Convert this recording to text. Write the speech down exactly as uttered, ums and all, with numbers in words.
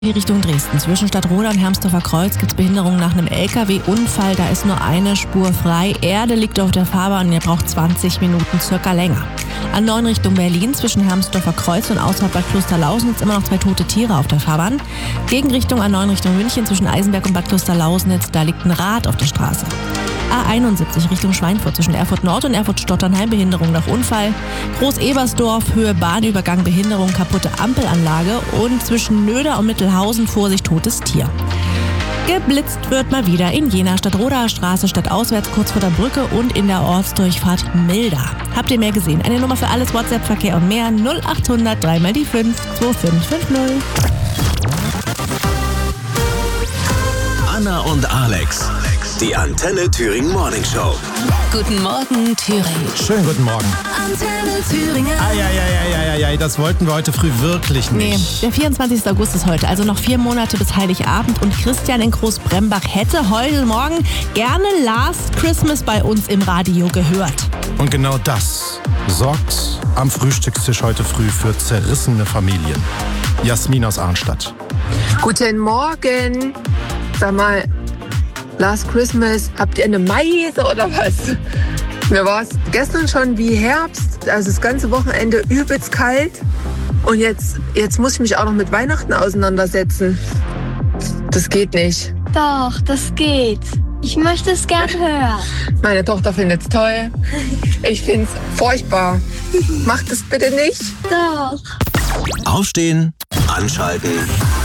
Die Richtung Dresden. Zwischen Stadtroda und Hermsdorfer Kreuz gibt es Behinderungen nach einem L K W-Unfall. Da ist nur eine Spur frei. Erde liegt auf der Fahrbahn und ihr braucht zwanzig Minuten circa länger. A neun Richtung Berlin zwischen Hermsdorfer Kreuz und außerhalb Bad Klosterlausen gibt es immer noch zwei tote Tiere auf der Fahrbahn. Gegenrichtung A neun Richtung München zwischen Eisenberg und Bad Klosterlausnitz. Da liegt ein Rad auf der Straße. A einundsiebzig Richtung Schweinfurt zwischen Erfurt Nord und Erfurt Stotternheim, Behinderung nach Unfall. Groß-Ebersdorf, Höhe Bahnübergang, Behinderung, kaputte Ampelanlage. Und zwischen Nöder und Mittelhausen, Vorsicht, totes Tier. Geblitzt wird mal wieder in Jena, Stadtrodaer Straße, stadtauswärts kurz vor der Brücke und in der Ortsdurchfahrt Milda. Habt ihr mehr gesehen? Eine Nummer für alles WhatsApp-Verkehr und mehr null achthundert drei mal die fünf zwei fünf fünf null. Anna und Alex, die Antenne Thüringen Morning Show. Guten Morgen, Thüringen. Schönen guten Morgen. Antenne Thüringen. Eieieiei, das wollten wir heute früh wirklich nicht. Nee, der vierundzwanzigster August ist heute, also noch vier Monate bis Heiligabend. Und Christian in Großbrembach hätte heute Morgen gerne Last Christmas bei uns im Radio gehört. Und genau das sorgt am Frühstückstisch heute früh für zerrissene Familien. Jasmin aus Arnstadt. Guten Morgen. Sag mal, Last Christmas, habt ihr eine Meise oder was? Mir war es gestern schon wie Herbst, also das ganze Wochenende übelst kalt. Und jetzt, jetzt muss ich mich auch noch mit Weihnachten auseinandersetzen. Das geht nicht. Doch, das geht. Ich möchte es gern hören. Meine Tochter findet es toll. Ich finde es furchtbar. Macht es bitte nicht. Doch. Aufstehen, anschalten,